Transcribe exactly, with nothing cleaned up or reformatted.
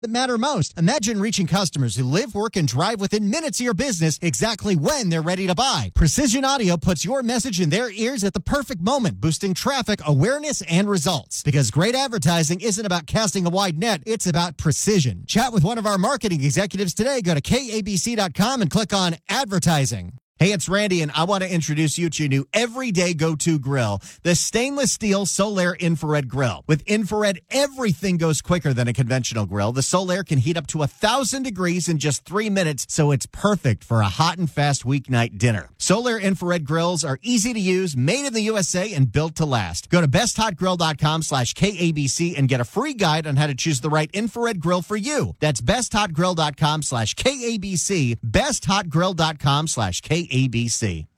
that matter most. Imagine reaching customers who live, work, and drive within minutes of your business exactly when they're ready to buy. Precision Audio puts your message in their ears at the perfect moment, boosting traffic, awareness, and results. Because great advertising isn't about casting a wide net, it's about precision. Chat with one of our marketing executives today. Go to K A B C dot com and click on advertising. Hey, it's Randy, and I want to introduce you to your new everyday go-to grill, the stainless steel Solaire Infrared Grill. With infrared, everything goes quicker than a conventional grill. The Solaire can heat up to one thousand degrees in just three minutes, so it's perfect for a hot and fast weeknight dinner. Solaire Infrared Grills are easy to use, made in the U S A, and built to last. Go to besthotgrill.com slash KABC and get a free guide on how to choose the right infrared grill for you. That's besthotgrill.com slash KABC, besthotgrill.com slash KABC. A B C.